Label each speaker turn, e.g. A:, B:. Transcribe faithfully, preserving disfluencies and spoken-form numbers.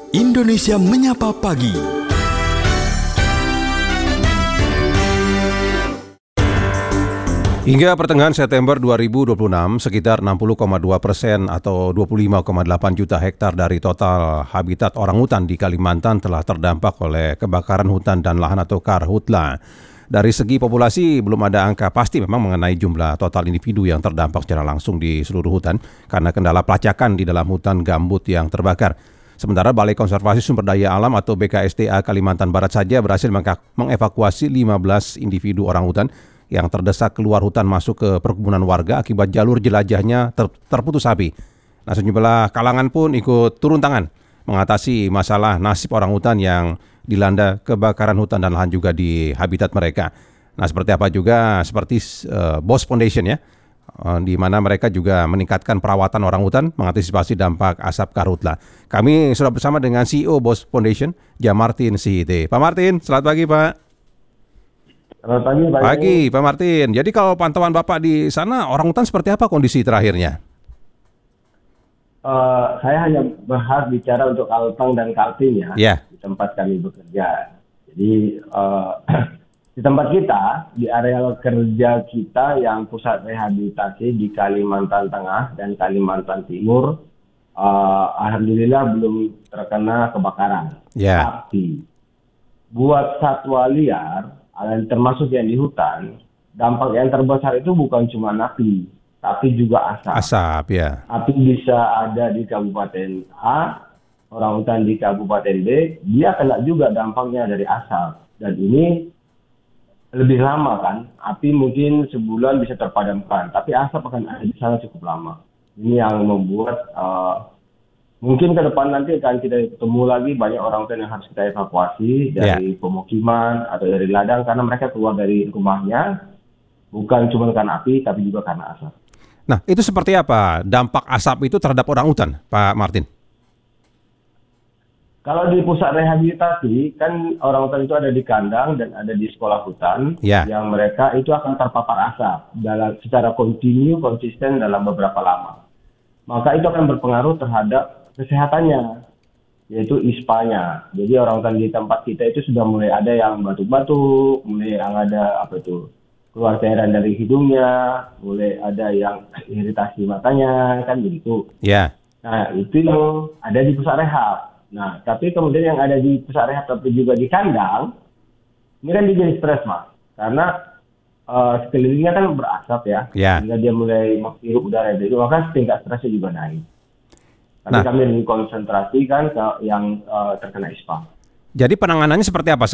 A: Indonesia Menyapa Pagi.
B: Hingga pertengahan September dua ribu dua puluh enam, sekitar enam puluh koma dua persen atau dua puluh lima koma delapan juta hektar dari total habitat orangutan di Kalimantan telah terdampak oleh kebakaran hutan dan lahan atau karhutla. Dari segi populasi belum ada angka pasti memang mengenai jumlah total individu yang terdampak secara langsung di seluruh hutan karena kendala pelacakan di dalam hutan gambut yang terbakar. Sementara Balai Konservasi Sumber Daya Alam atau B K S D A Kalimantan Barat saja berhasil mengevakuasi lima belas individu orangutan yang terdesak keluar hutan masuk ke perkebunan warga akibat jalur jelajahnya ter- terputus api. Nah, sejumlah kalangan pun ikut turun tangan mengatasi masalah nasib orangutan yang dilanda kebakaran hutan dan lahan juga di habitat mereka. Nah, seperti apa juga seperti uh, BOS Foundation ya, uh, di mana mereka juga meningkatkan perawatan orangutan mengantisipasi dampak asap karhutla. Kami sudah bersama dengan C E O BOS Foundation, Jamartin Sihite. Pak Martin, selamat pagi Pak.
C: Selamat pagi Pak.
B: Pagi Pak Martin. Jadi kalau pantauan Bapak di sana, orangutan seperti apa kondisi terakhirnya?
C: Uh, saya hanya berhak bicara untuk Kalteng dan Kaltim ya,
B: yeah.
C: di tempat kami bekerja. Jadi uh, di tempat kita, di area kerja kita yang pusat rehabilitasi di Kalimantan Tengah dan Kalimantan Timur, uh, alhamdulillah belum terkena kebakaran.
B: Yeah.
C: Tapi buat satwa liar, termasuk yang di hutan, dampak yang terbesar itu bukan cuma api, tapi juga asap.
B: Asap, ya.
C: Api bisa ada di Kabupaten A, orangutan di Kabupaten B, dia kena juga dampaknya dari asap. Dan ini lebih lama kan, api mungkin sebulan bisa terpadamkan, tapi asap akan ada di sana cukup lama. Ini yang membuat uh, mungkin ke depan nanti akan kita ketemu lagi banyak orangutan yang harus kita evakuasi dari yeah. pemukiman atau dari ladang karena mereka keluar dari rumahnya bukan cuma karena api tapi juga karena asap.
B: Nah, itu seperti apa dampak asap itu terhadap orangutan, Pak Martin?
C: Kalau di pusat rehabilitasi, kan orangutan itu ada di kandang dan ada di sekolah hutan, yeah. yang mereka itu akan terpapar asap dalam secara kontinu, konsisten dalam beberapa lama. Maka itu akan berpengaruh terhadap kesehatannya, yaitu ispanya. Jadi orangutan di tempat kita itu sudah mulai ada yang batuk-batuk, mulai yang ada apa itu keluar cairan dari hidungnya, mulai ada yang iritasi matanya, kan begitu.
B: Ya. Yeah.
C: Nah, itu ada di pusat rehab. Nah, tapi kemudian yang ada di pusat rehab tapi juga di kandang, ini kan dia jadi stres, Mas. Karena uh, sekelilingnya kan berasap ya.
B: Yeah.
C: Sehingga dia mulai menghirup udara itu, maka tingkat stresnya juga naik. Tapi nah, kami lebih konsentrasi kan ke yang uh, terkena ispa.
B: Jadi penanganannya seperti apa